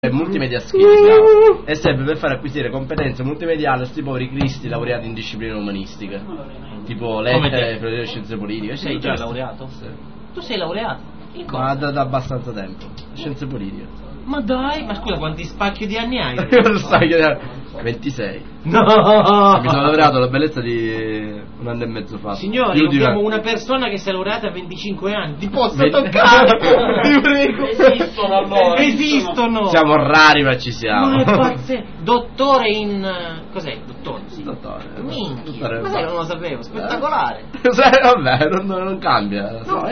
Multimedia skill e serve per far acquisire competenze multimediali a questi poveri cristi laureati in discipline umanistiche, tipo lettere, filosofia e scienze politiche. Sei già laureato? Sì. Tu sei laureato? In cosa? Ma da abbastanza tempo. Scienze politiche. Ma dai, ma scusa, quanti spacchi di anni hai? Io lo sai che 26. No! Mi sono laureato alla bellezza di un anno e mezzo fa. Signori, abbiamo una persona che si è laureata a 25 anni. Ti posso toccare? Ti prego. Esistono allora. Esistono. Siamo rari ma ci siamo. Ma è pazzesco. Dottore in... Cos'è? Dottore? Sì. Dottore. Minchia. Ma sai, non lo sapevo. Spettacolare. Vabbè, non cambia. No,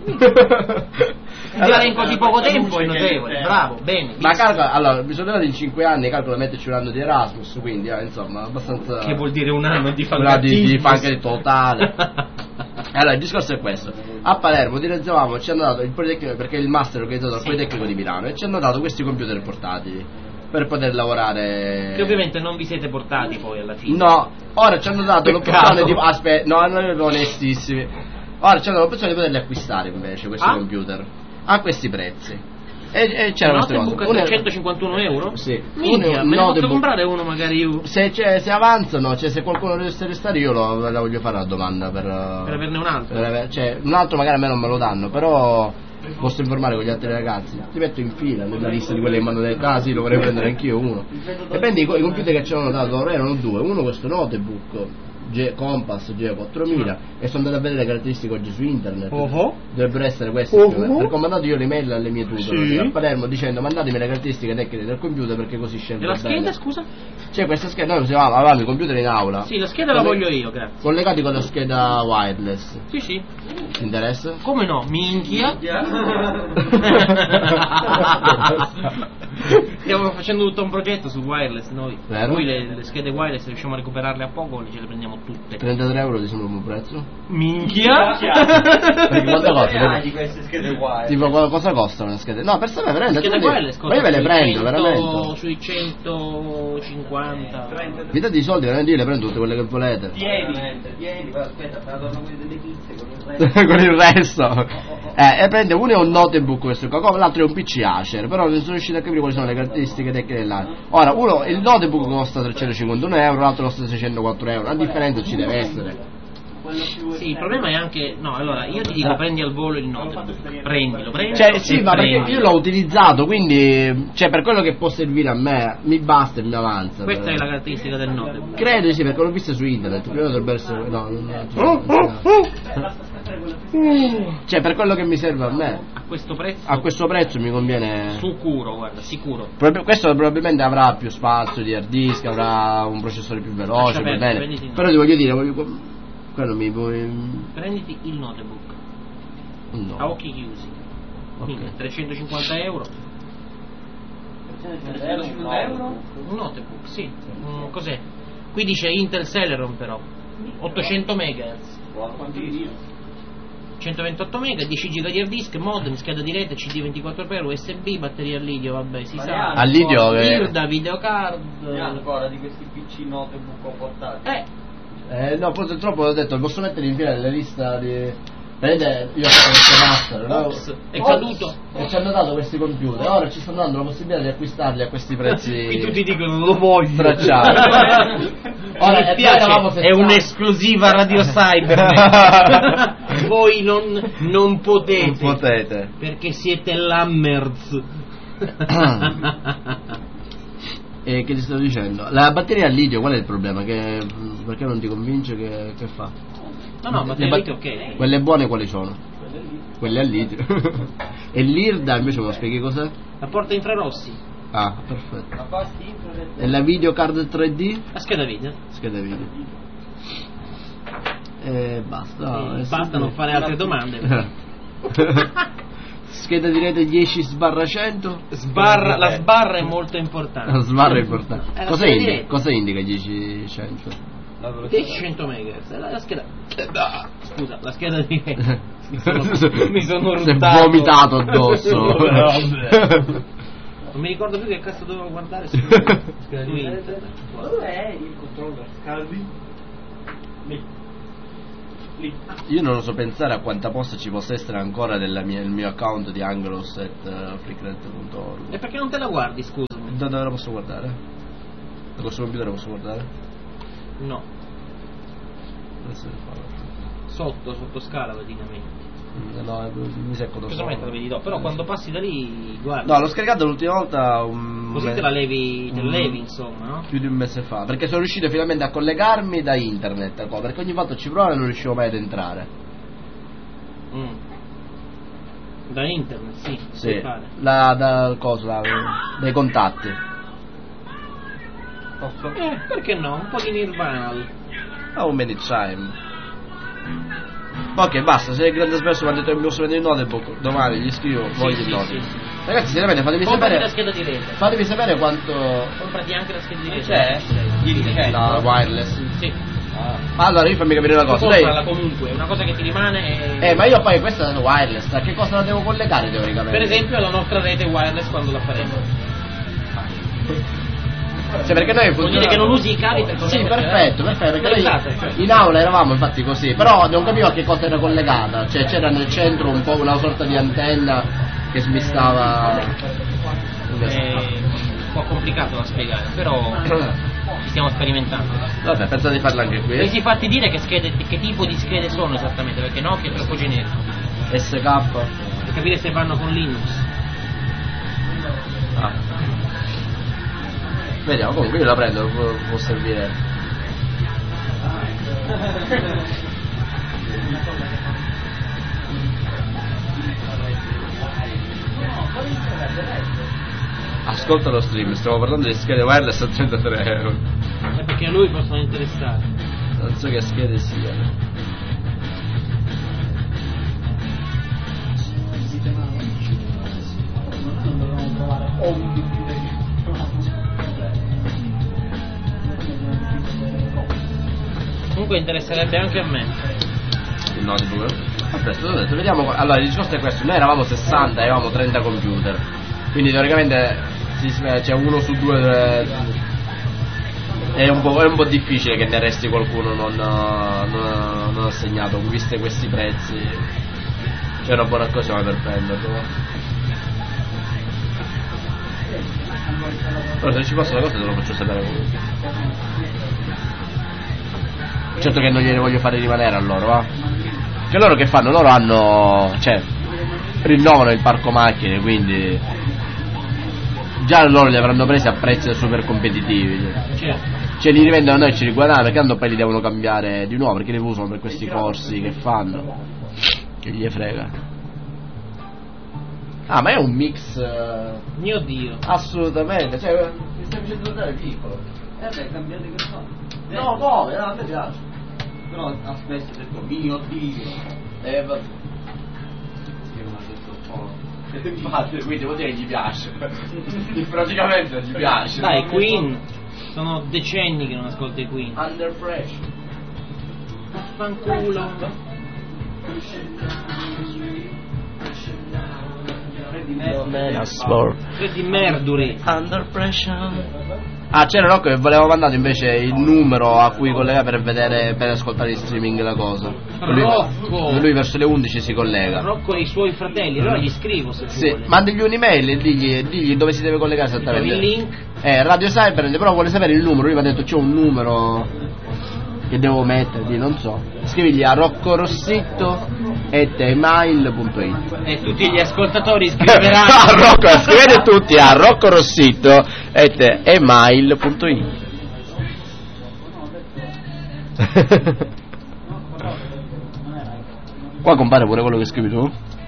già in così poco tempo è notevole. Bravo, bene. Ma calcola, allora, mi sono levato in 5 anni, calcola metterci un anno di Erasmus, quindi insomma, abbastanza... Che vuol dire un anno di di funk totale. Allora, il discorso è questo. A Palermo utilizzavamo, ci hanno dato il Politecnico, perché il master organizzato al Politecnico di Milano, e ci hanno dato questi computer portatili per poter lavorare. Che ovviamente non vi siete portati poi alla fine. No, ora ci hanno dato l'opzione di... Aspetta, no, noi eravamo onestissimi. Ora ci hanno dato l'opzione di poterli acquistare invece, questi computer, a questi prezzi. E c'era un queste cose. notebook a 351 euro? Sì. Minchia, me ne posso comprare uno magari io. Se avanzano, cioè se qualcuno dovesse restare, io la voglio fare la domanda per averne un altro. Cioè, un altro magari a me non me lo danno, però posso informare con gli altri ragazzi. Ti metto in fila nella lista di quelli che mi hanno detto, ah sì, lo vorrei prendere anch'io uno. E prendi i computer che ci hanno dato loro, erano due. Uno questo notebook Compass G4000 e sono andato a vedere le caratteristiche oggi su internet. Dovrebbero essere queste perché ho mandato io l'email alle mie tutor a Palermo dicendo mandatemi le caratteristiche tecniche del computer perché così scelgo. E la scheda, scusa? C'è questa scheda, noi avevamo i computer in aula. Sì, la scheda la voglio io, grazie. Collegati con la scheda wireless. Sì. Ti interessa? Come no? Minchia. Stiamo facendo tutto un progetto sul wireless noi. Vero? Poi le schede wireless riusciamo a recuperarle a poco, ce le prendiamo tutte. 33 euro ti sembra un buon prezzo? Minchia. Perché quanto costa? Di queste schede wireless. Tipo cosa costano le schede? No, per sapere veramente. Le schede wireless ma io ve le prendo 100, veramente. Sui 150. Vi date i soldi, veramente io le prendo tutte quelle che volete. Vieni, aspetta, torno quelli delle pizze con il resto. Con il resto. E prende uno è un notebook questo qua, l'altro è un PC Acer, però non sono riuscito a capire quali sono le caratteristiche tecniche dell'altro. Ora, il notebook costa 351 euro, l'altro costa 604 euro, la differenza ci deve essere. Sì, il problema è anche... No, allora, io ti dico prendi al volo il notebook. Prendilo. Cioè, sì, ma perché io l'ho utilizzato, quindi... Cioè, per quello che può servire a me, mi basta e mi avanza. Questa è la caratteristica del notebook. Credo sì, perché l'ho vista su internet. Prima dovrebbe essere... No, cioè, per quello che mi serve a me. A questo prezzo? A questo prezzo mi conviene... Sicuro, guarda, sicuro. Questo probabilmente avrà più spazio di hard disk, avrà un processore più veloce, va bene. Però ti voglio dire... Quello mi vuoi... Prenditi il notebook. No. A occhi chiusi. Okay. 350 euro. 350 euro? Un notebook, sì. Cos'è? Qui dice Intel Celeron però. 800 MHz. 128 MB, 10 GB di hard disk, modem, scheda di rete, CD 24x, USB, batteria al lidio, vabbè, si sa. Al lidio IRDA, videocard. Ancora di questi PC notebook portatili. No, purtroppo ho detto, posso mettere in fila nella lista di... Vedete, io ho questo master, no? È caduto. E ci hanno dato questi computer, ora ci stanno dando la possibilità di acquistarli a questi prezzi. Qui tutti dicono non lo voglio. Stracciati. Ora mi piace, è un'esclusiva Radio Cybernet. Voi non potete. Non potete. Perché siete lammers. E che ti sto dicendo? La batteria al lidio, qual è il problema? Perché non ti convince che fa? No, batteria al lidio ok. Quelle buone quali sono? Quelle al lidio. E l'IRDA invece me lo spieghi cos'è? La porta infrarossi. Ah, perfetto. E la videocard 3D? La scheda video. Scheda video. E basta. Basta non fare altre domande. Scheda di rete 10/100? La sbarra è molto importante. La sbarra è importante. Cosa indica 10/100? 100 MHz. La scheda. Scusa, la scheda di rete. Mi sono si è ruttato. vomitato addosso. Non mi ricordo più che cazzo dovevo guardare su internet. Dov'è il controller? Scaldi? Io non oso pensare a quanta posta ci possa essere ancora il mio account di anglos@freaknet.org. E perché non te la guardi, scusami? Da dove la posso guardare? Da questo computer la posso guardare? No, Adesso devo farlo. sotto scala praticamente. No, mi secco da Cosa metto la vedi dopo? Però quando passi da lì guardi. No, l'ho scaricato l'ultima volta Così te la levi, insomma, no? più di un mese fa, perché sono riuscito finalmente a collegarmi da internet, perché ogni volta ci provo e non riuscivo mai ad entrare. Da internet, sì. Sì, puoi fare. dai contatti. Posso? Perché no? Un po' di Nirvana. How many time? Ok, basta, se il grande espresso mi ha detto che mi posso vedere il notebook, domani gli scrivo, voglio il notebook. Sì. Ragazzi, seriamente fatemi Comprati sapere. la scheda di rete. Fatemi sapere quanto. Comprati anche la scheda di rete. C'è? La wireless. Sì. Allora io fammi capire una cosa. Comprala comunque, è una cosa che ti rimane è... Ma io poi questa è wireless, a che cosa la devo collegare teoricamente? Per esempio alla nostra rete wireless quando la faremo. Cioè perché noi Vuol dire che non usi i cavi per Sì, connetterti, perfetto, perché Pensate, noi in aula eravamo infatti così, però non capivo a che cosa era collegata, cioè c'era nel centro un po' una sorta di antenna che smistava. È un po' complicato da spiegare, però ci stiamo sperimentando. Vabbè, penso di farla anche qui. Dovresti farti dire che tipo di schede sono esattamente, perché Nokia è troppo generico. SK. Per capire se vanno con Linux. Vediamo, comunque io la prendo, può servire. Ascolta lo stream, stiamo parlando di schede wireless a 33 euro. È perché a lui possono interessare. Non so che schede siano. Comunque interesserebbe anche a me. Il notebook. Vabbè, ho detto, vediamo. Allora, il discorso è questo: noi eravamo 60 e avevamo 30 computer. Quindi teoricamente c'è uno su due. È un po' difficile che ne resti qualcuno non assegnato, viste questi prezzi. C'è una buona occasione per prenderlo. Però se ci passa la cosa te lo faccio sapere comunque. Certo che non gliene voglio fare rimanere a loro, va? Che loro che fanno? Loro hanno. Cioè, rinnovano il parco macchine, quindi già loro li avranno presi a prezzi super competitivi. Cioè li rivendono a noi e ci riguadagnano, perché tanto poi li devono cambiare di nuovo, perché li usano per questi corsi che fanno. Che gli frega. Ah, ma è un mix. Mio Dio. Assolutamente, cioè mi stai facendo notare piccolo. Beh, cambiate che fa. No, no, a me piace. Però ha spesso detto mio Dio. Vabbè. Che non ha detto un po'. Infatti, quindi vuol dire che gli piace. Praticamente gli piace. Dai, Queen. Sono decenni che non ascolto i Queen. Under Pressure. Fanculo. Freddy Mercury. Under Pressure. Ah, c'era Rocco che voleva mandato invece il numero a cui collegare per ascoltare in streaming la cosa. Rocco! Lui verso le 11 si collega. Rocco e i suoi fratelli, allora gli scrivo se Sì, vuole. mandigli un'email e digli dove si deve collegare esattamente. Il link. Radio Cyber, però vuole sapere il numero. Lui mi ha detto c'è un numero che devo mettergli, non so. Scrivigli a roccorossitto@email.it. E tutti gli ascoltatori scriveranno. Rocco, scrivete tutti a roccorossitto@email.it. Qua compare pure quello che scrivi tu?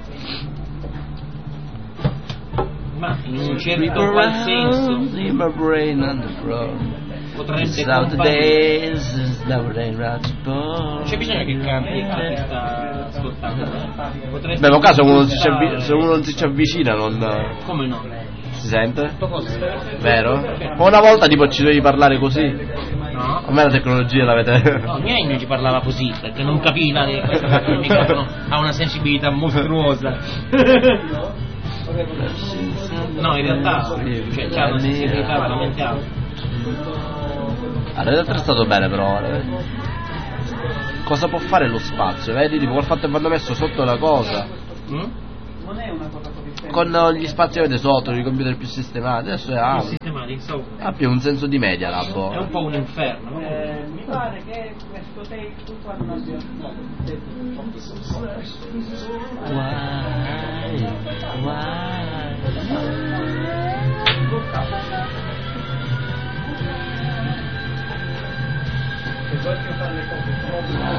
Ma in un certo qual senso in my brain on the floor. potrebbe Out the comparire. days, now they not Non c'è bisogno che cambi chi sta ascoltando. Potresti... Beh, in un caso se uno non si avvicina non Come no? si sente? Sto cosa? Vero? Ma una volta tipo ci dovevi parlare così. No? A me la tecnologia l'avete. No, miei non ci parlava così perché non capiva che questo il microfono ha una sensibilità mostruosa. No, in realtà cioè, c'ha una sensibilità veramente alta. Allora è stato bene però. cosa può fare lo spazio, vedi? Tipo col fatto che vanno messo sotto la cosa, Non è una cosa così semplice. con gli spazi che avete sotto, i computer più sistemati, adesso Il sistematico, insomma. ha più un senso di media È Labo. un po' un inferno. Mi pare che questo testo qua non abbia se voglio fare le cose